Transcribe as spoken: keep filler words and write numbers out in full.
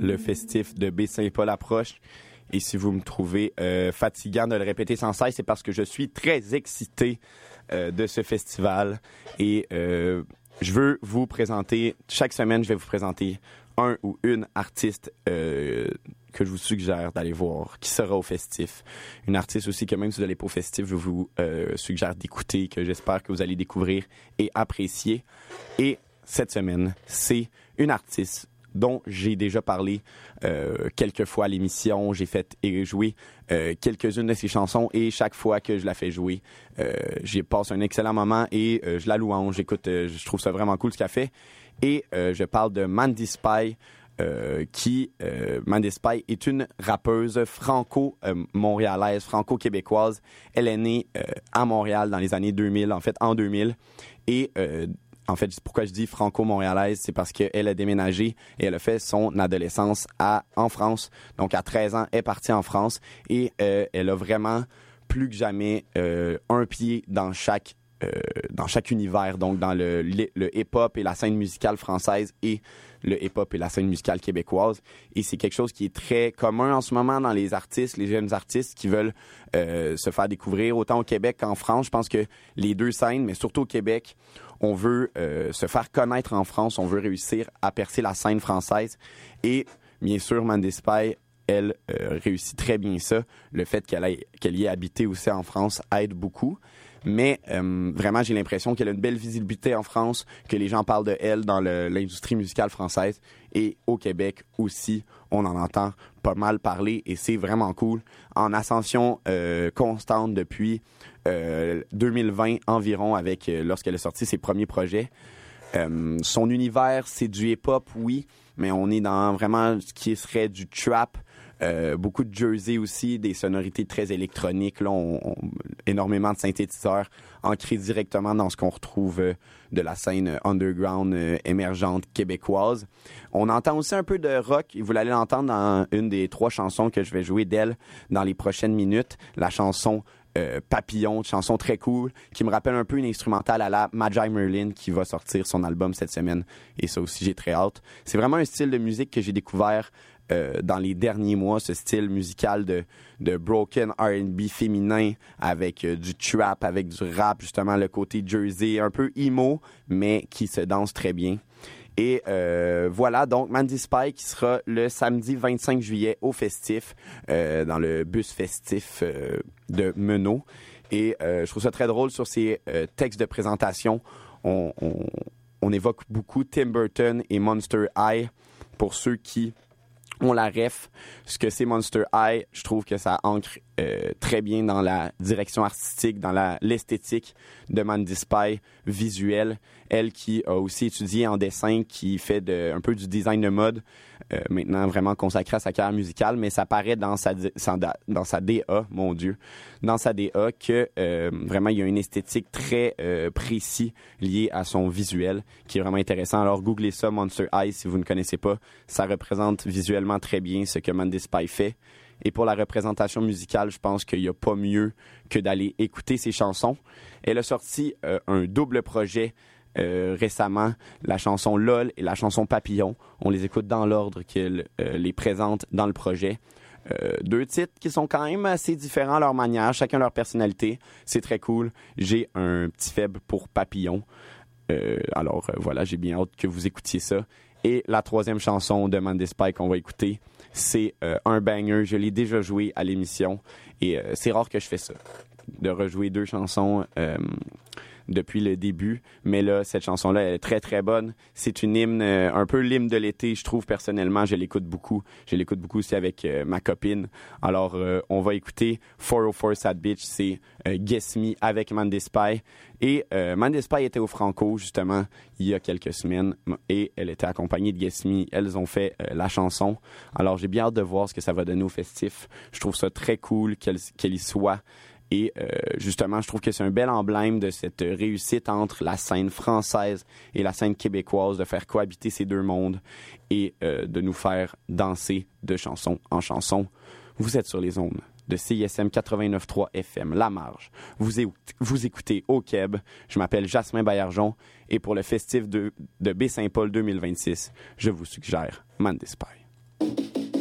le festif de Baie-Saint-Paul approche. Et si vous me trouvez euh, fatigant de le répéter sans cesse, c'est parce que je suis très excité euh, de ce festival. Et euh, je veux vous présenter, chaque semaine, je vais vous présenter un ou une artiste euh, que je vous suggère d'aller voir, qui sera au festif. Une artiste aussi que même si vous n'allez pas au festif, je vous euh, suggère d'écouter, que j'espère que vous allez découvrir et apprécier. Et cette semaine, c'est une artiste dont j'ai déjà parlé euh, quelques fois à l'émission. J'ai fait et jouer euh, quelques-unes de ses chansons et chaque fois que je la fais jouer, euh, j'y passe un excellent moment et euh, je la louange. J'écoute, euh, je trouve ça vraiment cool ce qu'elle fait. Et euh, je parle de Mandy Spy, euh, qui, euh, Mandy Spy est une rappeuse franco-montréalaise, franco-québécoise. Elle est née euh, à Montréal dans les années deux mille, en fait en deux mille. Et euh, en fait, pourquoi je dis franco-montréalaise, c'est parce qu'elle a déménagé et elle a fait son adolescence à, en France. Donc, à treize ans, elle est partie en France et euh, elle a vraiment, plus que jamais, euh, un pied dans chaque, euh, dans chaque univers. Donc, dans le, le hip-hop et la scène musicale française et le hip-hop et la scène musicale québécoise. Et c'est quelque chose qui est très commun en ce moment dans les artistes, les jeunes artistes qui veulent euh, se faire découvrir autant au Québec qu'en France. Je pense que les deux scènes, mais surtout au Québec, on veut euh, se faire connaître en France, on veut réussir à percer la scène française. Et bien sûr, Mandy Spy, elle euh, réussit très bien ça. Le fait qu'elle, ait, qu'elle y ait habité aussi en France aide beaucoup. Mais euh, vraiment, j'ai l'impression qu'elle a une belle visibilité en France, que les gens parlent de elle dans le, l'industrie musicale française. Et au Québec aussi, on en entend pas mal parler et c'est vraiment cool. En ascension euh, constante depuis euh, deux mille vingt environ, avec euh, lorsqu'elle a sorti ses premiers projets. Euh, son univers, c'est du hip-hop, oui, mais on est dans vraiment ce qui serait du trap. Euh, beaucoup de Jersey aussi, des sonorités très électroniques, là, on, on, énormément de synthétiseurs ancrés directement dans ce qu'on retrouve euh, de la scène underground euh, émergente québécoise. On entend aussi un peu de rock, et vous allez l'entendre dans une des trois chansons que je vais jouer d'elle dans les prochaines minutes, la chanson euh, Papillon, une chanson très cool, qui me rappelle un peu une instrumentale à la Magi Merlin qui va sortir son album cette semaine, et ça aussi j'ai très hâte. C'est vraiment un style de musique que j'ai découvert Euh, dans les derniers mois, ce style musical de, de broken R and B féminin avec euh, du trap, avec du rap, justement le côté Jersey, un peu emo, mais qui se danse très bien. Et euh, voilà, donc Mandy Spy qui sera le samedi vingt-cinq juillet au festif, euh, dans le bus festif euh, de Menot. Et euh, je trouve ça très drôle sur ces euh, textes de présentation. On, on, on évoque beaucoup Tim Burton et Monster High pour ceux qui on la ref. Ce que c'est Monster High, je trouve que ça ancre euh, très bien dans la direction artistique, dans la, l'esthétique de Mandy Spy visuelle. Elle qui a aussi étudié en dessin, qui fait de, un peu du design de mode, euh, maintenant vraiment consacrée à sa carrière musicale, mais ça paraît dans sa, dans sa D A, mon Dieu, dans sa D A que euh, vraiment il y a une esthétique très euh, précise liée à son visuel, qui est vraiment intéressant. Alors googlez ça, Monster High, si vous ne connaissez pas. Ça représente visuellement très bien ce que Mandy Spy fait. Et pour la représentation musicale, je pense qu'il n'y a pas mieux que d'aller écouter ses chansons. Elle a sorti euh, un double projet euh, récemment, la chanson LOL et la chanson Papillon. On les écoute dans l'ordre qu'elle euh, les présente dans le projet. Euh, deux titres qui sont quand même assez différents à leur manière, chacun leur personnalité. C'est très cool. J'ai un petit faible pour Papillon. Euh, alors euh, voilà, j'ai bien hâte que vous écoutiez ça. Et la troisième chanson de Mandy Spy qu'on va écouter, c'est euh, un banger. Je l'ai déjà joué à l'émission et euh, c'est rare que je fais ça, de rejouer deux chansons euh, depuis le début. Mais là, cette chanson-là, elle est très, très bonne. C'est une hymne, euh, un peu l'hymne de l'été, je trouve, personnellement. Je l'écoute beaucoup. Je l'écoute beaucoup aussi avec euh, ma copine. Alors, euh, on va écouter four oh four Sad Bitch, c'est euh, Guess Me avec Mandy Spy. Et euh, Mandy Spy était au Franco, justement, il y a quelques semaines. Et elle était accompagnée de Guess Me. Elles ont fait euh, la chanson. Alors, j'ai bien hâte de voir ce que ça va donner au festif. Je trouve ça très cool qu'elle, qu'elle y soit. Et euh, justement, je trouve que c'est un bel emblème de cette réussite entre la scène française et la scène québécoise, de faire cohabiter ces deux mondes et euh, de nous faire danser de chanson en chanson. Vous êtes sur les ondes de C I S M quatre-vingt-neuf point trois F M, La Marge. Vous, é- vous écoutez Au Québec. Je m'appelle Jasmin Baillargeon et pour le festif de, de Baie-Saint-Paul deux mille vingt-six, je vous suggère Mandy Spy.